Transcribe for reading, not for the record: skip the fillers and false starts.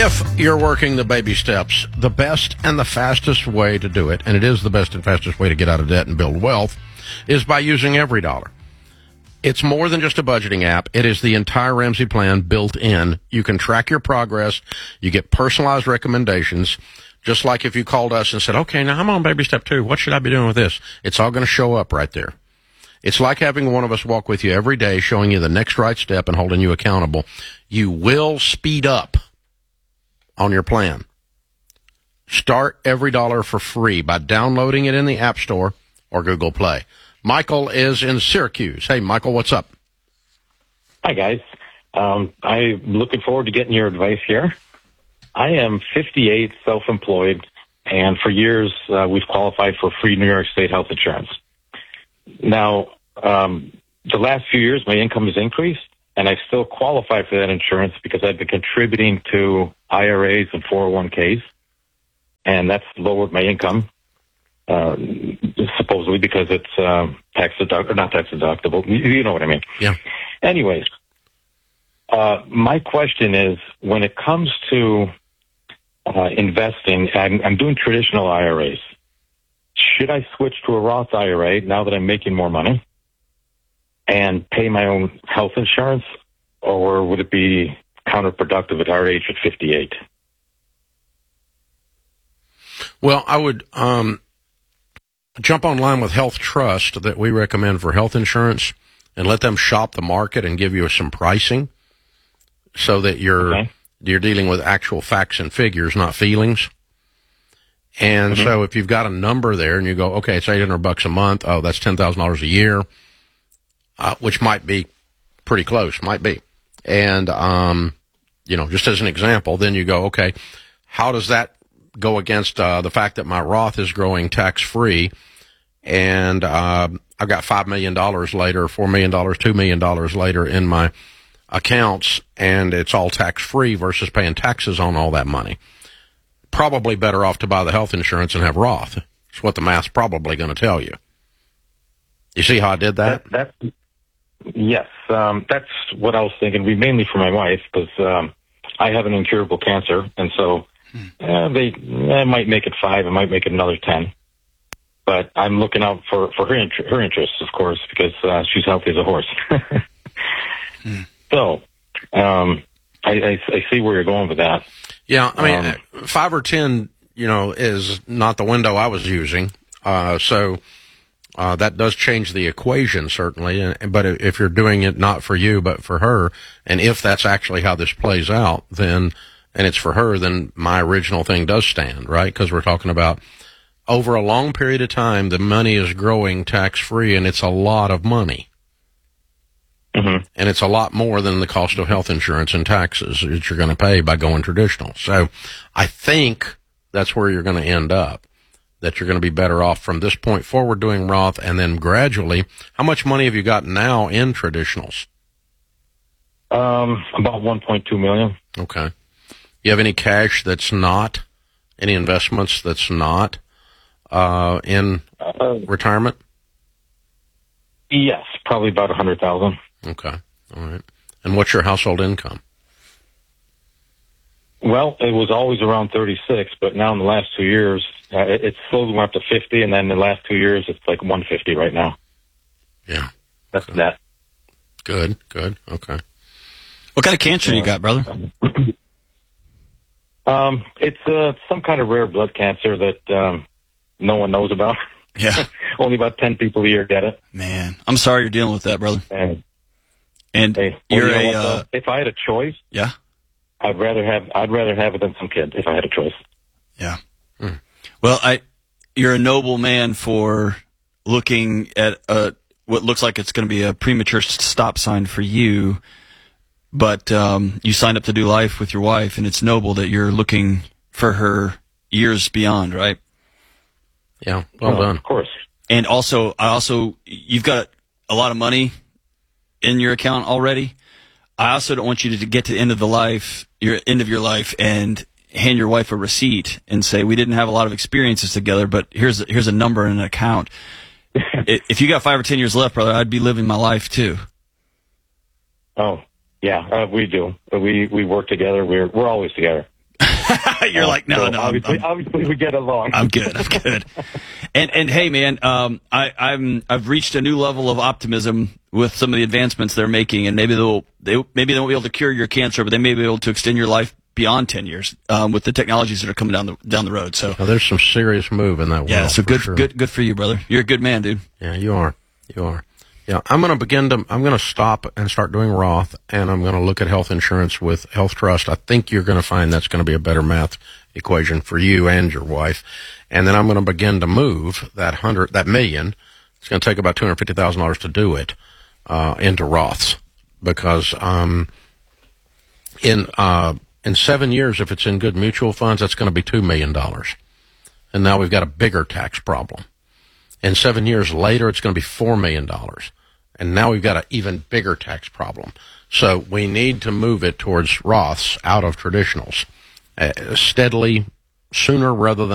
If you're working the baby steps, the best and the fastest way to do it, and it is the best and fastest way to get out of debt and build wealth, is by using EveryDollar. It's more than just a budgeting app. It is the entire Ramsey plan built in. You can track your progress. You get personalized recommendations. Just like if you called us and said, okay, now I'm on baby step 2. What should I be doing with this? It's all going to show up right there. It's like having one of us walk with you every day, showing you the next right step and holding you accountable. You will speed up on your plan. Start EveryDollar for free by downloading it in the App Store or Google Play. Michael is in Syracuse. Hey, Michael, what's up? Hi, guys. I'm looking forward to getting your advice here. I am 58, self-employed, and for years we've qualified for free New York State health insurance. Now, the last few years my income has increased, and I still qualify for that insurance because I've been contributing to IRAs and 401ks, and that's lowered my income. Supposedly because it's not tax deductible. You know what I mean? Yeah. Anyways, my question is, when it comes to investing, I'm doing traditional IRAs. Should I switch to a Roth IRA now that I'm making more money and pay my own health insurance, or would it be counterproductive at our age at 58? Well, I would jump online with Health Trust that we recommend for health insurance and let them shop the market and give you some pricing so that you're dealing with actual facts and figures, not feelings. And so if you've got a number there and you go, okay, it's $800 a month. Oh, that's $10,000 a year, which might be pretty close, might be. And, just as an example, then you go, okay, how does that go against the fact that my Roth is growing tax-free, and I've got $5 million later, $4 million, $2 million later in my accounts, and it's all tax-free versus paying taxes on all that money. Probably better off to buy the health insurance and have Roth. That's what the math's probably going to tell you. You see how I did that? Yes. That's what I was thinking. Mainly for my wife, because I have an incurable cancer, and so I might make it 5, I might make it another 10. But I'm looking out for her interests, of course, because she's healthy as a horse. So, I see where you're going with that. Yeah, I mean, 5 or 10, is not the window I was using. So that does change the equation, certainly. But if you're doing it not for you, but for her, and if that's actually how this plays out, then, and it's for her, then my original thing does stand, right? Because we're talking about over a long period of time, the money is growing tax-free, and it's a lot of money. Mm-hmm. And it's a lot more than the cost of health insurance and taxes that you're going to pay by going traditional. So I think that's where you're going to end up, that you're going to be better off from this point forward doing Roth, and then gradually. How much money have you got now in traditionals? About $1.2 million. Okay. You have any cash that's not, any investments that's not in retirement? Yes, probably about $100,000. Okay. All right. And what's your household income? Well, it was always around 36, but now in the last 2 years, it slowly went up to 50, and then in the last 2 years, it's like 150 right now. Yeah. That's that. Good. Okay. What kind of cancer you got, brother? It's some kind of rare blood cancer that no one knows about. Yeah. Only about 10 people a year get it. Man, I'm sorry you're dealing with that, brother. And hey, you're if I had a choice, yeah, I'd rather have it than some kid if I had a choice. Yeah. Well, you're a noble man for looking at what looks like it's going to be a premature stop sign for you, but you signed up to do life with your wife, and it's noble that you're looking for her years beyond, right? Yeah, well done. Of course. And also, you've got a lot of money in your account already. I also don't want you to get to the end of your life, and hand your wife a receipt and say, we didn't have a lot of experiences together, but here's a number and an account. If you got 5 or 10 years left, brother, I'd be living my life too. Oh, yeah, we do. We work together. We're always together. You're like, no. Obviously, we get along. I'm good. And hey, man, I've reached a new level of optimism with some of the advancements they're making, and maybe they won't be able to cure your cancer, but they may be able to extend your life beyond 10 years with the technologies that are coming down the road. So there's some serious move in that world. Yeah, so good for you, brother. You're a good man, dude. Yeah, you are. Yeah, I'm going to stop and start doing Roth, and I'm going to look at health insurance with Health Trust. I think you're going to find that's going to be a better math equation for you and your wife. And then I'm going to begin to move that million. It's going to take about $250,000 to do it, into Roths, because, in 7 years, if it's in good mutual funds, that's going to be $2 million. And now we've got a bigger tax problem. And 7 years later, it's going to be $4 million. And now we've got an even bigger tax problem. So we need to move it towards Roths out of traditionals steadily, sooner rather than